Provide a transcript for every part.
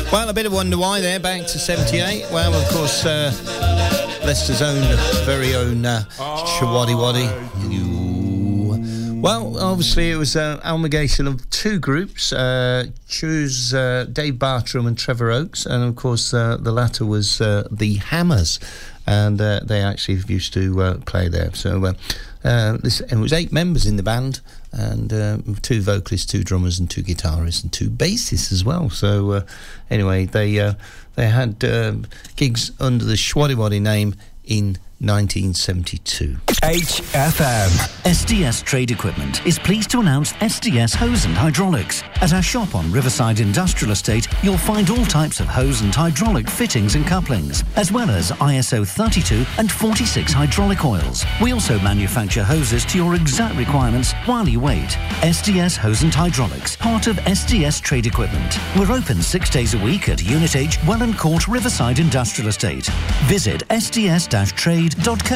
Well, a bit of Wonder Why there, back to 78. Well, of course, Leicester's own, very own Showaddy Waddy. Well, obviously it was an amalgamation of two groups, choose Dave Bartram and Trevor Oakes, and of course the latter was the Hammers, and they actually used to play there. So it was 8 members in the band, and 2 vocalists, 2 drummers and 2 guitarists and 2 bassists as well. So anyway, they had gigs under the Showaddy Waddy name in 1972. HFM. SDS Trade Equipment is pleased to announce SDS Hose and Hydraulics. At our shop on Riverside Industrial Estate, you'll find all types of hose and hydraulic fittings and couplings, as well as ISO 32 and 46 hydraulic oils. We also manufacture hoses to your exact requirements while you wait. SDS Hose and Hydraulics, part of SDS Trade Equipment. We're open 6 days a week at Unit H, Welland Court, Riverside Industrial Estate. Visit sds-trade.co.uk.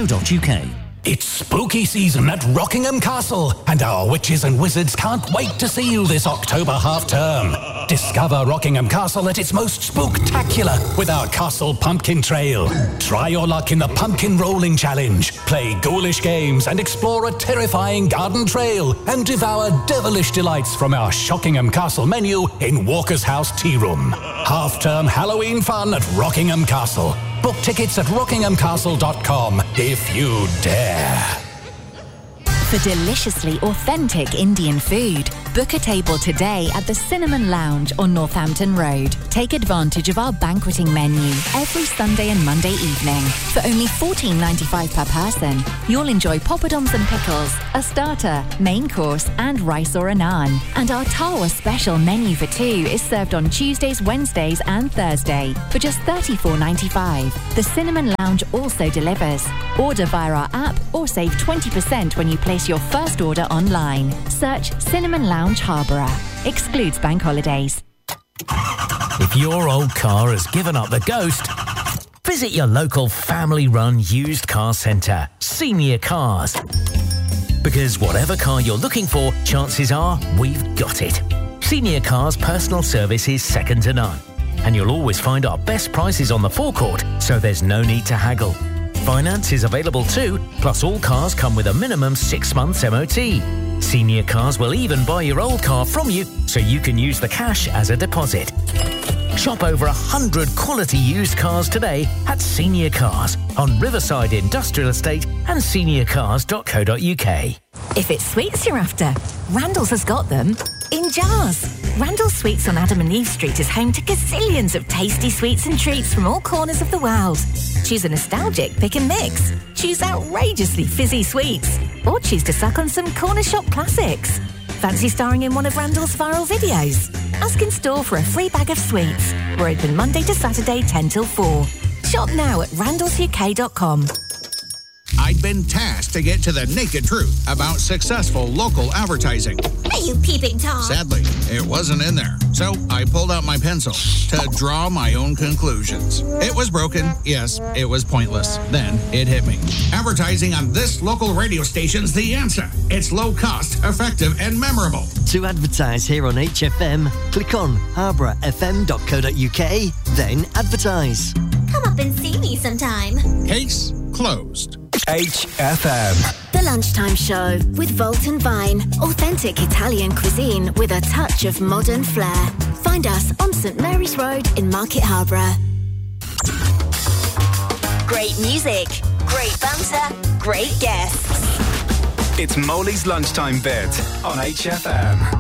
It's spooky season at Rockingham Castle, and our witches and wizards can't wait to see you this October half-term. Discover Rockingham Castle at its most spooktacular with our Castle Pumpkin Trail. Try your luck in the Pumpkin Rolling Challenge, play ghoulish games and explore a terrifying garden trail, and devour devilish delights from our Shockingham Castle menu in Walker's House Tea Room. Half-term Halloween fun at Rockingham Castle. Book tickets at rockinghamcastle.com if you dare. For deliciously authentic Indian food, book a table today at the Cinnamon Lounge on Northampton Road. Take advantage of our banqueting menu every Sunday and Monday evening. For only $14.95 per person, you'll enjoy poppadoms and pickles, a starter, main course and rice or a naan. And our Tawa special menu for 2 is served on Tuesdays, Wednesdays and Thursday for just $34.95. The Cinnamon Lounge also delivers. Order via our app or save 20% when you place your first order online. Search Cinnamon Lounge Harborough. Excludes bank holidays. If your old car has given up the ghost, visit your local family-run used car centre, Senior Cars. Because whatever car you're looking for, chances are we've got it. Senior Cars' personal service is second to none. And you'll always find our best prices on the forecourt, so there's no need to haggle. Finance is available too, plus all cars come with a minimum 6 months MOT. Senior Cars will even buy your old car from you, so you can use the cash as a deposit. Shop over 100 quality used cars today at Senior Cars on Riverside Industrial Estate and seniorcars.co.uk. If it's sweets you're after, Randall's has got them in jars. Randall's Sweets on Adam and Eve Street is home to gazillions of tasty sweets and treats from all corners of the world. Choose a nostalgic pick and mix. Choose outrageously fizzy sweets. Or choose to suck on some corner shop classics. Fancy starring in one of Randall's viral videos? Ask in store for a free bag of sweets. We're open Monday to Saturday 10 till 4. Shop now at randallsuk.com. I'd been tasked to get to the naked truth about successful local advertising. Are you peeping Tom? Sadly, it wasn't in there. So I pulled out my pencil to draw my own conclusions. It was broken. Yes, it was pointless. Then it hit me. Advertising on this local radio station's the answer. It's low cost, effective, and memorable. To advertise here on HFM, click on harbourfm.co.uk, then advertise. Come up and see me sometime. Case closed. HFM. The Lunchtime Show with Volt and Vine. Authentic Italian cuisine with a touch of modern flair. Find us on St Mary's Road in Market Harborough. Great music, great banter, great guests. It's Molly's Lunchtime Bit on HFM.